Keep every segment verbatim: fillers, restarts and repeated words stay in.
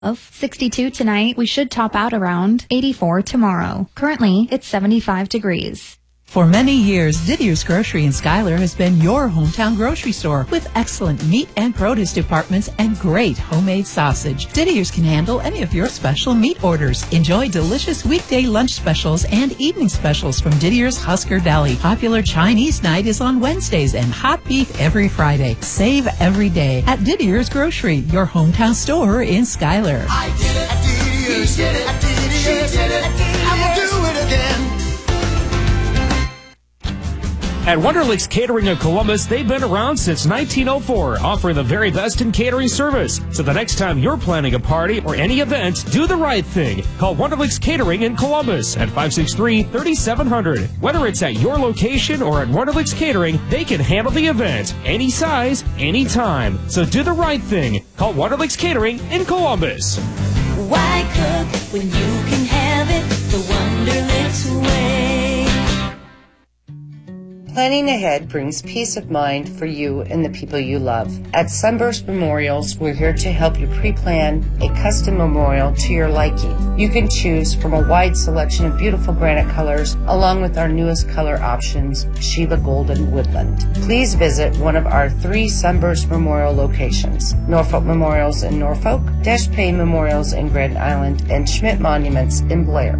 Of sixty-two tonight, we should top out around eighty-four tomorrow. Currently, it's seventy-five degrees. For many years, Didier's Grocery in Schuyler has been your hometown grocery store with excellent meat and produce departments and great homemade sausage. Didier's can handle any of your special meat orders. Enjoy delicious weekday lunch specials and evening specials from Didier's Husker Deli. Popular Chinese night is on Wednesdays and hot beef every Friday. Save every day at Didier's Grocery, your hometown store in Schuyler. I did it, I did it, you did it, I did it, she did it, I will do it again. At Wonderlicks Catering in Columbus, they've been around since nineteen oh four, offering the very best in catering service. So the next time you're planning a party or any event, do the right thing. Call Wonderlicks Catering in Columbus at five six three, three seven zero zero. Whether it's at your location or at Wonderlicks Catering, they can handle the event. Any size, any time. So do the right thing. Call Wonderlicks Catering in Columbus. Why cook when you can have it the Wonderlicks way? Planning ahead brings peace of mind for you and the people you love. At Sunburst Memorials, we're here to help you pre-plan a custom memorial to your liking. You can choose from a wide selection of beautiful granite colors, along with our newest color options, Sheba Golden Woodland. Please visit one of our three Sunburst Memorial locations, Norfolk Memorials in Norfolk, Dash Payne Memorials in Grand Island, and Schmidt Monuments in Blair.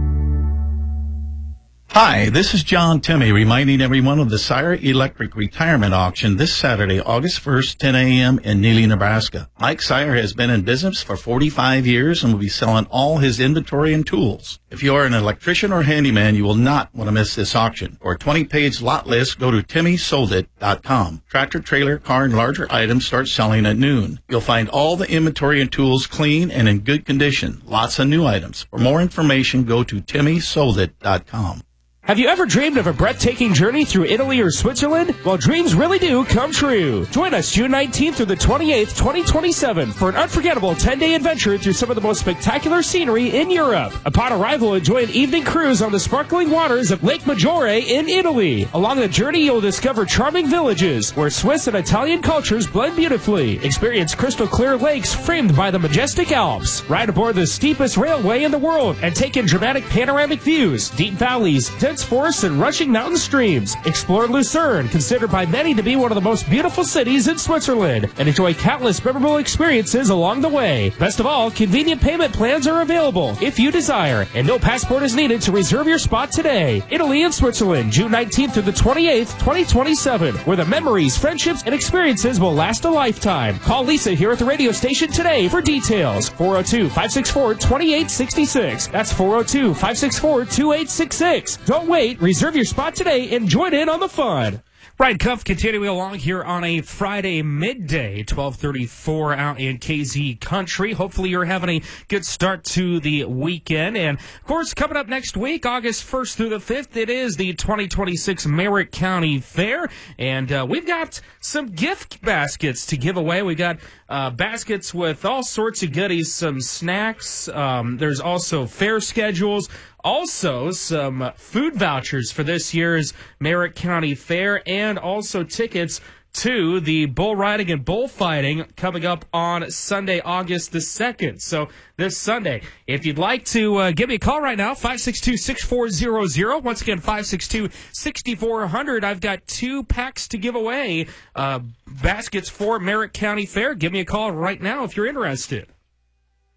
Hi, this is John Timmy reminding everyone of the Sire Electric Retirement Auction this Saturday, August first, ten a.m. in Neely, Nebraska. Mike Sire has been in business for forty-five years and will be selling all his inventory and tools. If you are an electrician or handyman, you will not want to miss this auction. For a twenty-page lot list, go to timmy sold it dot com. Tractor, trailer, car, and larger items start selling at noon. You'll find all the inventory and tools clean and in good condition. Lots of new items. For more information, go to timmy sold it dot com. Have you ever dreamed of a breathtaking journey through Italy or Switzerland? Well, dreams really do come true. Join us June nineteenth through the twenty-eighth, twenty twenty-seven for an unforgettable ten-day adventure through some of the most spectacular scenery in Europe. Upon arrival, enjoy an evening cruise on the sparkling waters of Lake Maggiore in Italy. Along the journey, you'll discover charming villages where Swiss and Italian cultures blend beautifully. Experience crystal clear lakes framed by the majestic Alps. Ride aboard the steepest railway in the world and take in dramatic panoramic views, deep valleys, dense forests, and rushing mountain streams. Explore Lucerne, considered by many to be one of the most beautiful cities in Switzerland, and enjoy countless memorable experiences along the way. Best of all, convenient payment plans are available if you desire, and no passport is needed to reserve your spot today. Italy and Switzerland, June nineteenth through the twenty-eighth, twenty twenty-seven, where the memories, friendships, and experiences will last a lifetime. Call Lisa here at the radio station today for details. four oh two, five six four, two eight six six. That's four oh two, five six four, two eight six six. Don't wait. Reserve your spot today and join in on the fun. Brian Cuff continuing along here on a Friday midday, twelve thirty-four out in K Z Country. Hopefully you're having a good start to the weekend. And, of course, coming up next week, August first through the fifth, it is the twenty twenty-six Merritt County Fair. And uh, we've got some gift baskets to give away. We've got uh, baskets with all sorts of goodies, some snacks. Um, there's also fair schedules. Also, some food vouchers for this year's Merritt County Fair, and also tickets to the bull riding and bullfighting coming up on Sunday, August the second. So this Sunday, if you'd like to uh, give me a call right now, five six two, six four zero zero. Once again, five six two, six four zero zero. I've got two packs to give away, uh, baskets for Merritt County Fair. Give me a call right now if you're interested.